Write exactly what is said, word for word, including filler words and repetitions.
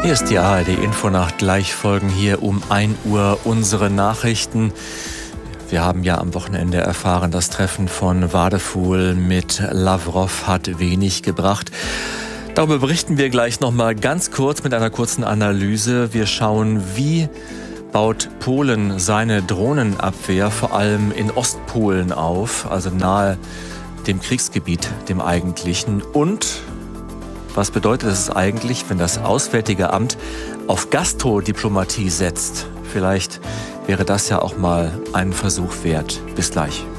Hier ist die A R D-Infonacht. Gleich folgen hier um ein Uhr unsere Nachrichten. Wir haben ja am Wochenende erfahren, das Treffen von Wadefuhl mit Lavrov hat wenig gebracht. Darüber berichten wir gleich nochmal ganz kurz mit einer kurzen Analyse. Wir schauen, wie baut Polen seine Drohnenabwehr vor allem in Ostpolen auf, also nahe dem Kriegsgebiet, dem eigentlichen. Und was bedeutet es eigentlich, wenn das Auswärtige Amt auf Gastrodiplomatie setzt? Vielleicht wäre das ja auch mal einen Versuch wert. Bis gleich.